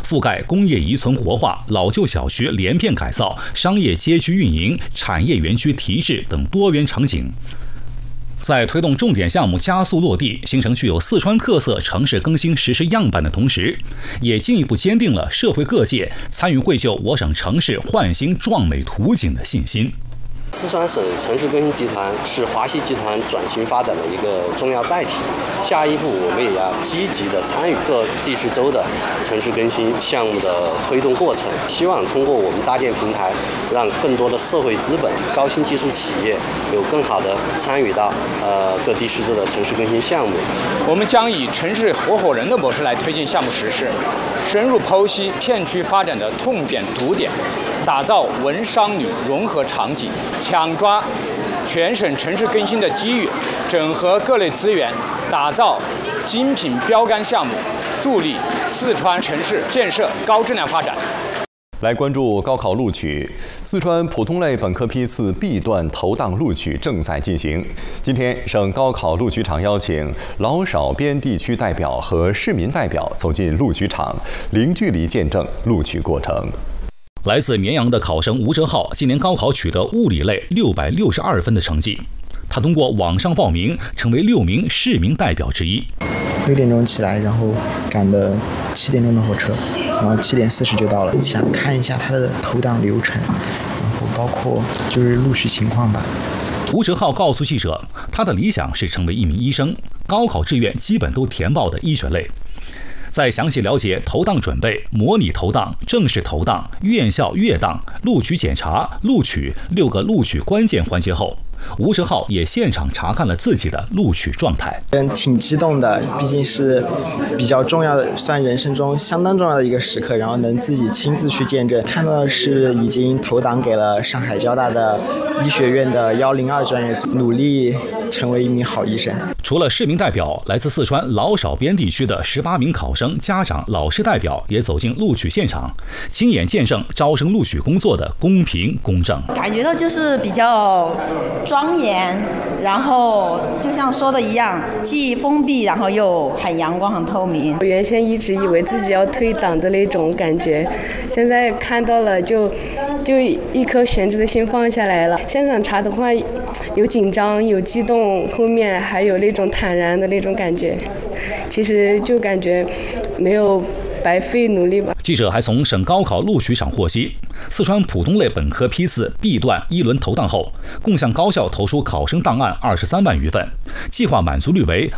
覆盖工业遗存活化、老旧小区连片改造、商业街区运营、产业园区提质等多元场景。在推动重点项目加速落地，形成具有四川特色城市更新实施样板的同时，也进一步坚定了社会各界参与绘就我省城市焕新壮美图景的信心。 四川省城市更新集团是华西集团转型发展的一个重要载体。下一步，我们也要积极地参与各地市州的城市更新项目的推动过程，希望通过我们搭建平台，让更多的社会资本、高新技术企业有更好的参与到各地市州的城市更新项目。 我们将以城市合伙人的模式来推进项目实施，深入剖析片区发展的痛点堵点，打造文商旅融合场景，抢抓全省城市更新的机遇，整合各类资源，打造精品标杆项目，助力四川城市建设高质量发展。 来关注高考录取，四川普通类本科批次 B 段投档录取正在进行。今天，省高考录取场邀请老少边地区代表和市民代表走进录取场，零距离见证录取过程。 来自绵阳的考生吴哲浩，今年高考取得物理类662分的成绩。他通过网上报名，成为6名市民代表之一。 6点钟起来，然后赶的7点钟的火车，然后7点40就到了。想看一下他的投档流程，然后包括就是录取情况吧。 吴哲浩告诉记者，他的理想是成为一名医生，高考志愿基本都填报的医学类。在详细了解投档准备、模拟投档、正式投档、院校阅档、录取检查、录取6个录取关键环节后，吴哲浩也现场查看了自己的录取状态。 挺激动的，毕竟是比较重要的，算人生中相当重要的一个时刻，然后能自己亲自去见证。看到的是已经投档给了上海交大的医学院的102专业组，努力成为一名好医生。 除了市民代表，来自四川老少边地区的18名考生、家长、老师代表也走进录取现场，亲眼见证招生录取工作的公平公正。 感觉到就是比较庄严，然后就像说的一样，既封闭，然后又很阳光、很透明。 我原先一直以为自己要退档的那种感觉，现在看到了就一颗悬着的心放下来了。现场查的话，有紧张，有激动，后面还有那种坦然的那种感觉。其实就感觉没有白费努力吧。 记者还从省高考录取场获悉，四川普通类本科批次 B 段1轮投档后，共向高校投出考生档案23万余份，计划满足率为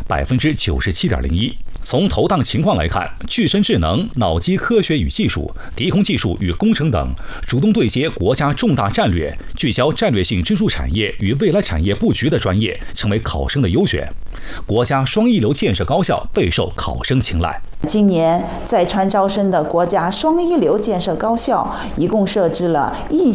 97.01%。从投档情况来看，具身智能、脑机科学与技术、低空技术与工程等，主动对接国家重大战略、聚焦战略性支柱产业与未来产业布局的专业，成为考生的优选。国家双一流建设高校备受考生青睐。 今年在川招生的国家双一流建设高校一共设置了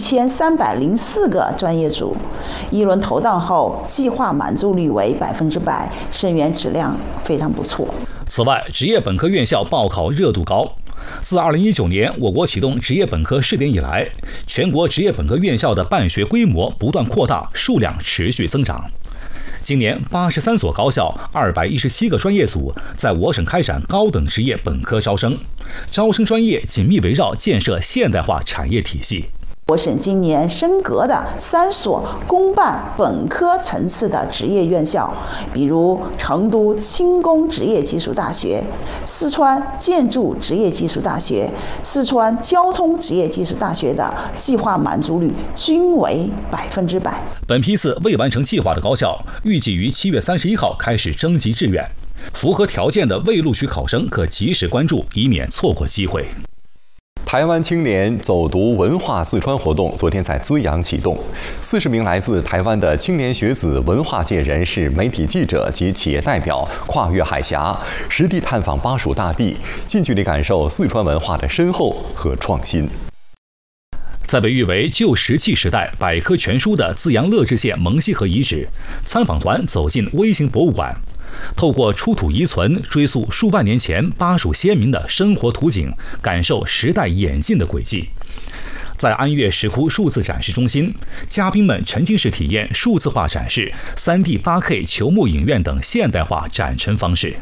1304个专业组，1轮投档后，计划满足率为100%，生源质量非常不错。 此外，职业本科院校报考热度高。自2019年我国启动职业本科试点以来，全国职业本科院校的办学规模不断扩大，数量持续增长。今年83所高校、217个专业组在我省开展高等职业本科招生，招生专业紧密围绕建设现代化产业体系。 我省今年升格的3所公办本科层次的职业院校，比如成都轻工职业技术大学、四川建筑职业技术大学、四川交通职业技术大学的计划满足率均为100%。 本批次未完成计划的高校，预计于7月31号开始征集志愿，符合条件的未录取考生可及时关注，以免错过机会。 台湾青年走读文化四川活动昨天在资阳启动，40名来自台湾的青年学子、文化界人士、媒体记者及企业代表跨越海峡，实地探访巴蜀大地，近距离感受四川文化的深厚和创新。在被誉为旧石器时代百科全书的资阳乐至县蒙西河遗址，参访团走进微型博物馆，透过出土遗存追溯数万年前巴蜀先民的生活图景，感受时代演进的轨迹。在安岳石窟数字展示中心，嘉宾们沉浸式体验数字化展示、3D、8K 球幕影院等现代化展陈方式。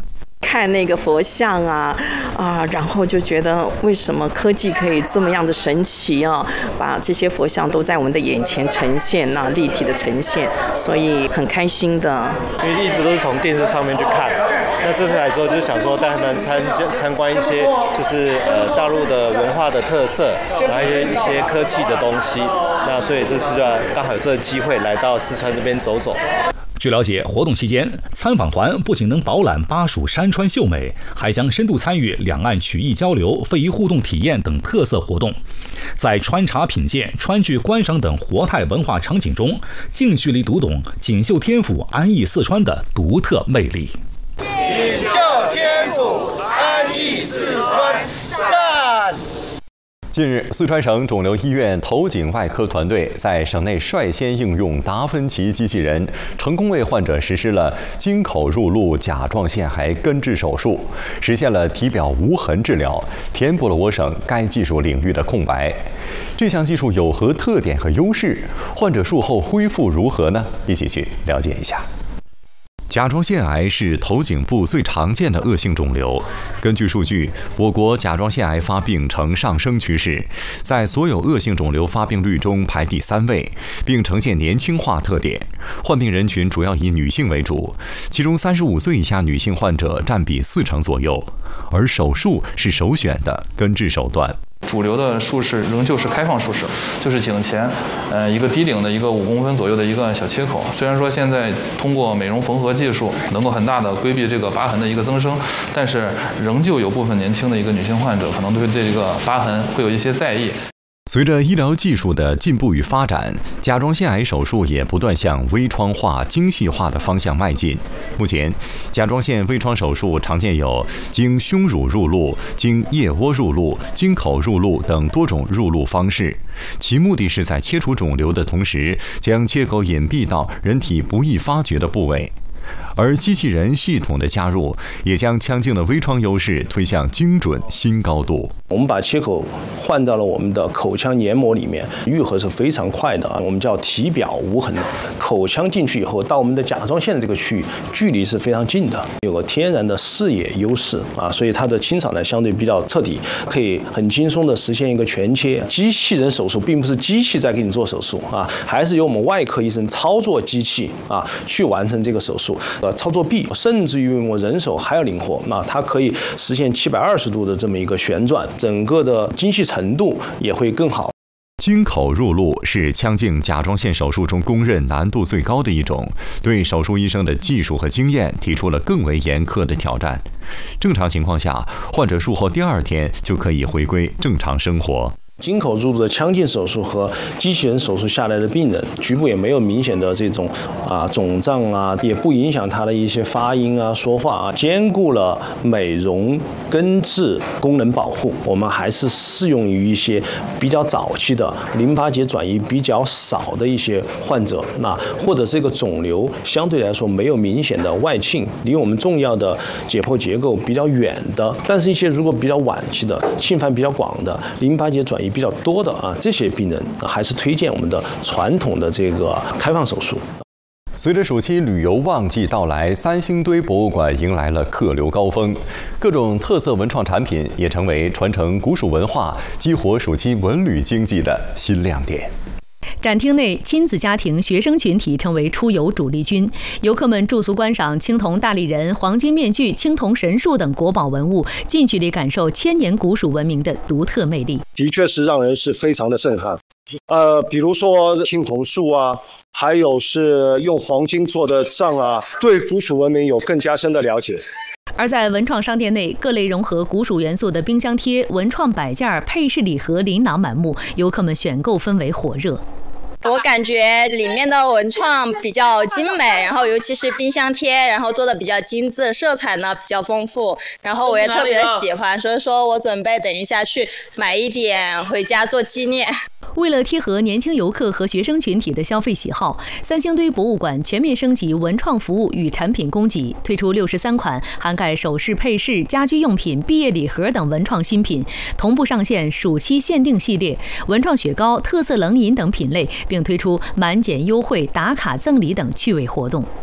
看那个佛像然后就觉得为什么科技可以这么样的神奇啊，把这些佛像都在我们的眼前呈现立体的呈现，所以很开心的。 因为一直都是从电视上面去看，那这次来之后就是想说带他们参观一些就是大陆的文化的特色，然后一些科技的东西，那所以这次就刚好有这个机会来到四川这边走走。 据了解，活动期间，参访团不仅能饱览巴蜀山川秀美，还将深度参与两岸曲艺交流、非遗互动体验等特色活动，在穿插品鉴、川剧观赏等活态文化场景中，近距离读懂锦绣天府安逸四川的独特魅力。 锦绣天府安逸四川，赞！ 近日，四川省肿瘤医院头颈外科团队在省内率先应用达芬奇机器人，成功为患者实施了经口入路甲状腺癌根治手术，实现了体表无痕治疗，填补了我省该技术领域的空白。这项技术有何特点和优势？患者术后恢复如何呢？一起去了解一下。甲状腺癌是头颈部最常见的恶性肿瘤。根据数据，我国甲状腺癌发病呈上升趋势，在所有恶性肿瘤发病率中排第3位，并呈现年轻化特点。患病人群主要以女性为主，其中35岁以下女性患者占比40%左右，而手术是首选的根治手段。 主流的术式仍旧是开放术式，就是颈前，一个低领的一个5公分左右的一个小切口。虽然说现在通过美容缝合技术能够很大的规避这个疤痕的一个增生，但是仍旧有部分年轻的一个女性患者可能对这个疤痕会有一些在意。 随着医疗技术的进步与发展，甲状腺癌手术也不断向微创化、精细化的方向迈进。目前，甲状腺微创手术常见有经胸乳入路、经腋窝入路、经口入路等多种入路方式，其目的是在切除肿瘤的同时，将切口隐蔽到人体不易发觉的部位。而机器人系统的加入，也将腔镜的微创优势推向精准新高度。 我们把切口换到了我们的口腔黏膜里面，愈合是非常快的我们叫体表无痕。口腔进去以后，到我们的甲状腺的这个区域，距离是非常近的，有个天然的视野优势所以它的清扫呢相对比较彻底，可以很轻松的实现一个全切。机器人手术并不是机器在给你做手术还是由我们外科医生操作机器去完成这个手术。操作臂甚至于我人手还要灵活，它可以实现720度的这么一个旋转，整个的精细程度也会更好。 经口入路是腔镜甲状腺手术中公认难度最高的一种，对手术医生的技术和经验提出了更为严苛的挑战。正常情况下，患者术后第2天就可以回归正常生活。 经口入路的腔镜手术和机器人手术下来的病人，局部也没有明显的这种肿胀也不影响他的一些发音说话兼顾了美容、根治、功能保护。我们还是适用于一些比较早期的淋巴结转移比较少的一些患者，或者这个肿瘤相对来说没有明显的外侵，离我们重要的解剖结构比较远的，但是一些如果比较晚期的、侵犯比较广的、淋巴结转移比较多的这些病人还是推荐我们的传统的这个开放手术。 随着暑期旅游旺季到来，三星堆博物馆迎来了客流高峰，各种特色文创产品也成为传承古蜀文化、激活暑期文旅经济的新亮点。 展厅内，亲子家庭、学生群体成为出游主力军。游客们驻足观赏青铜大立人、黄金面具、青铜神树等国宝文物，近距离感受千年古蜀文明的独特魅力。 的确是让人是非常的震撼。比如说青铜树还有是用黄金做的杖对古蜀文明有更加深的了解。 而在文创商店内，各类融合古蜀元素的冰箱贴、文创摆件、配饰礼盒琳琅满目，游客们选购氛围火热。 我感觉里面的文创比较精美，然后尤其是冰箱贴，然后做的比较精致，色彩呢比较丰富，然后我也特别喜欢，所以说我准备等一下去买一点回家做纪念。 为了贴合年轻游客和学生群体的消费喜好，三星堆博物馆全面升级文创服务与产品供给，推出63款涵盖首饰配饰、家居用品、毕业礼盒等文创新品，同步上线暑期限定系列、文创雪糕、特色冷饮等品类，并推出满减优惠、打卡赠礼等趣味活动。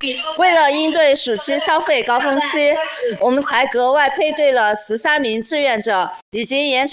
为了应对暑期消费高峰期，我们还格外配对了13名志愿者，已经严选